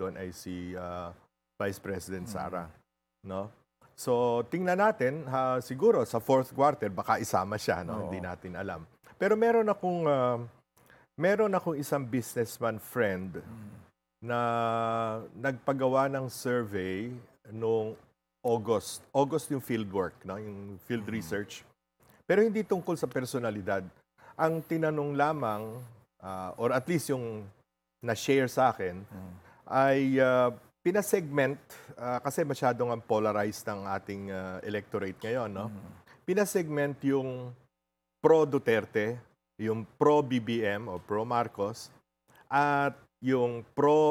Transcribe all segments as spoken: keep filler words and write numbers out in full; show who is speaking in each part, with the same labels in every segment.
Speaker 1: doon ay si uh, Vice President Sara. No? So, tingnan natin, ha, siguro sa fourth quarter, baka isama siya, no? Hindi natin alam. Pero meron akong, uh, meron akong isang businessman friend mm. na nagpagawa ng survey noong August. August yung field work, no? Yung field mm. research. Pero hindi tungkol sa personalidad. Ang tinanong lamang, uh, or at least yung na-share sa akin, mm. ay uh, pinasegment, uh, kasi masyadong ang polarized ng ating uh, electorate ngayon, no? Mm. Pinasegment yung pro-Duterte, yung pro-B B M o pro-Marcos, at yung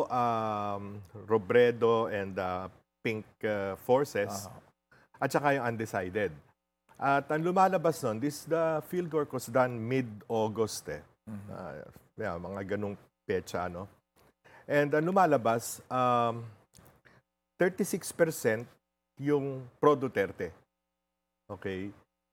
Speaker 1: pro-Robredo um, and uh, Pink uh, Forces, uh-huh. at saka yung undecided. At ang lumalabas nun, this the fieldwork was done mid-August eh. Mm-hmm. Uh, yeah, mga ganung petsa, no? And ang lumalabas, um, thirty-six percent yung pro-Duterte. Okay?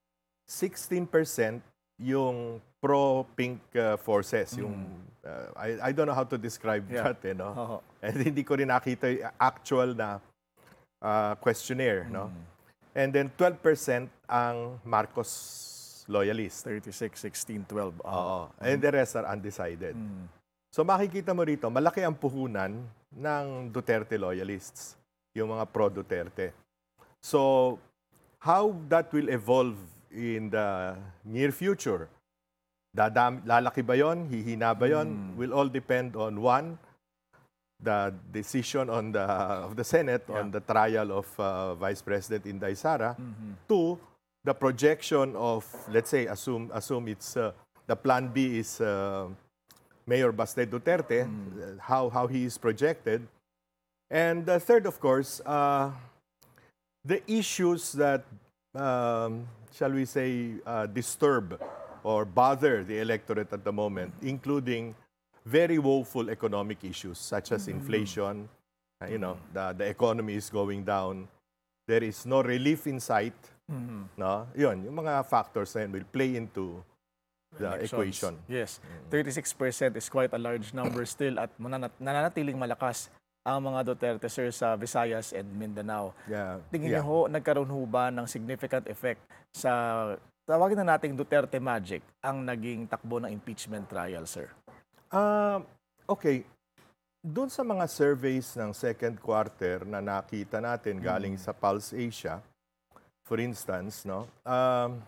Speaker 1: sixteen percent yung pro-Pink uh, Forces. Mm-hmm. Yung, uh, I, I don't know how to describe yeah. that, eh, no? Uh-huh. And hindi ko rin nakita yung actual na uh, questionnaire, mm-hmm. no? And then twelve percent ang Marcos loyalist.
Speaker 2: thirty-six, sixteen, twelve.
Speaker 1: Oo. Mm-hmm. And the rest are undecided. Mm-hmm. So makikita mo rito, malaki ang puhunan ng Duterte loyalists, yung mga pro-Duterte. So, how that will evolve in the near future? Dadam, lalaki ba yun? Hihina ba yun? Mm. Will all depend on one, the decision on the of the Senate yeah. on the trial of uh, Vice President Inday Sara. Mm-hmm. Two, the projection of, let's say, assume assume it's uh, the plan B is uh, Mayor Baste Duterte, mm. how how he is projected, and the third, of course, uh, the issues that um, shall we say uh, disturb or bother the electorate at the moment, including very woeful economic issues such as inflation, uh, you know, the, the economy is going down, there is no relief in sight, mm-hmm. no? Yun, yung mga factors na yun will play into the elections. Equation.
Speaker 2: Yes, thirty-six percent is quite a large number still at nananatiling malakas ang mga Duterte, sir, sa Visayas and Mindanao.
Speaker 1: Yeah.
Speaker 2: Tingin
Speaker 1: yeah.
Speaker 2: niyo ho, nagkaroon ho ba ng significant effect sa, tawagin na nating Duterte magic, ang naging takbo ng impeachment trial, sir?
Speaker 1: Uh, okay. Doon sa mga surveys ng second quarter na nakita natin galing mm. sa Pulse Asia, for instance, no, um,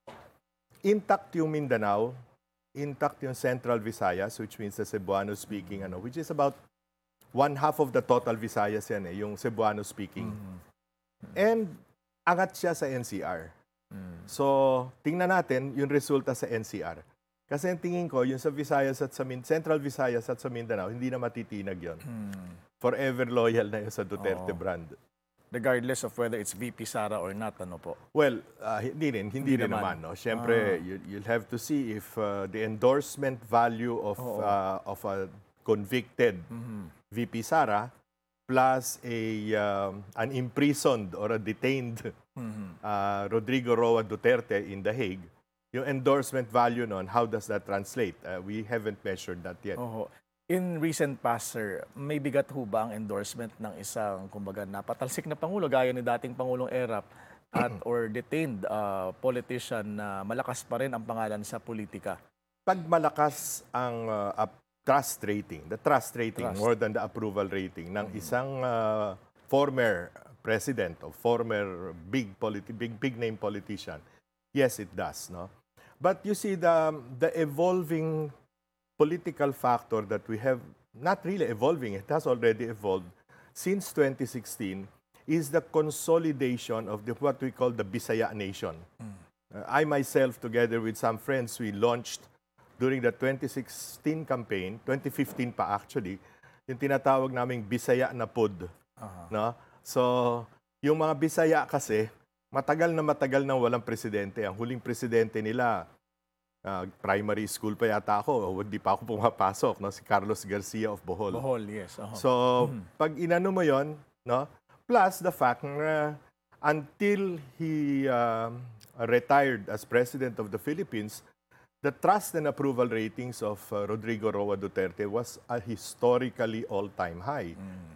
Speaker 1: intact yung Mindanao, intact yung Central Visayas, which means the Cebuano-speaking, ano, which is about one half of the total Visayas yan eh, yung Cebuano-speaking. Mm. And angat siya sa N C R. Mm. So, tingnan natin yung resulta sa N C R. Kasi ang tingin ko, yung sa Visayas at sa Min Central Visayas at sa Mindanao, hindi na matitinag yun. Hmm. Forever loyal na yun sa Duterte Oo. brand.
Speaker 2: Regardless of whether it's V P Sara or not, ano po?
Speaker 1: Well, uh, hindi rin, hindi, hindi rin naman. naman no? Siyempre, ah. you, you'll have to see if uh, the endorsement value of, uh, of a convicted mm-hmm. V P Sara plus a um, an imprisoned or a detained mm-hmm. uh, Rodrigo Roa Duterte in The Hague, yung endorsement value nun, how does that translate? Uh, we haven't measured that yet.
Speaker 2: Oho. In recent past, sir, may bigat ho ba ang endorsement ng isang, kumbaga, napatalsik na Pangulo, gaya ni dating Pangulong Erap, at or detained uh, politician na malakas pa rin ang pangalan sa politika?
Speaker 1: Pag malakas ang uh, trust rating, the trust rating, trust. more than the approval rating, ng mm-hmm. isang uh, former president or former big, politi big, big name politician, yes, it does, no? But you see, the, the evolving political factor that we have, not really evolving, it has already evolved since twenty sixteen, is the consolidation of the, what we call the Bisaya Nation. Mm. Uh, I myself, together with some friends, we launched during the twenty sixteen campaign, twenty fifteen pa actually, yung tinatawag naming Bisaya na Pod. Uh-huh. No? So, yung mga Bisaya kasi, matagal na matagal nang walang presidente. Ang huling presidente nila, uh, primary school pa yata ako, hindi pa ako pumapasok, no? Si Carlos Garcia of Bohol.
Speaker 2: Bohol, yes. Uh-huh.
Speaker 1: So, mm-hmm. pag inano mo yon, no? Plus the fact na until he uh, retired as President of the Philippines, the trust and approval ratings of uh, Rodrigo Roa Duterte was a historically all-time high. Mm.